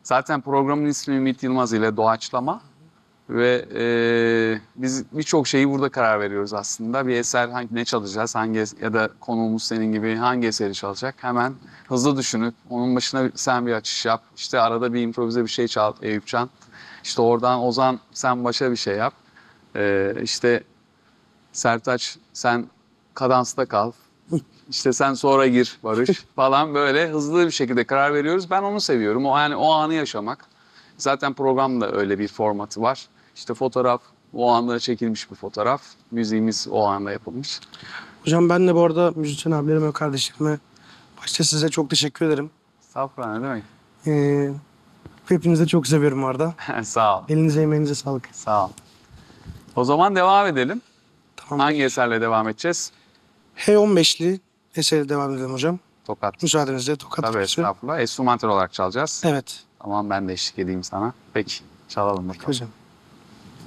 Zaten programın ismi Ümit Yılmaz ile doğaçlama. Ve biz birçok şeyi burada karar veriyoruz aslında. Bir eser ne çalacağız, ya da konuğumuz senin gibi hangi eseri çalacak? Hemen hızlı düşünüp onun başına sen bir açış yap. İşte arada bir improvize bir şey çal Eyüpcan. İşte oradan Ozan sen başa bir şey yap. İşte Sertaç sen kadansta kal. İşte sen sonra gir Barış falan, böyle hızlı bir şekilde karar veriyoruz. Ben onu seviyorum. O anı yaşamak. Zaten programda öyle bir formatı var. İşte fotoğraf, o anda çekilmiş bir fotoğraf. Müziğimiz o anda yapılmış. Hocam ben de bu arada müzisyen abilerime ve kardeşlerime başta size çok teşekkür ederim. Estağfurullah, ne demek? Hepinizi de çok seviyorum bu arada. Sağ ol, Elinize emeğinize sağlık. sağ ol. O zaman devam edelim. Tamam. Hangi eserle devam edeceğiz? H15'li eseri devam edelim hocam. Tokat. Müsaadenizle Tokat Tabii, türküsü. estağfurullah. Enstrümantal olarak çalacağız. Evet Tamam, ben de eşlik edeyim sana. Peki, çalalım bakalım. hocam.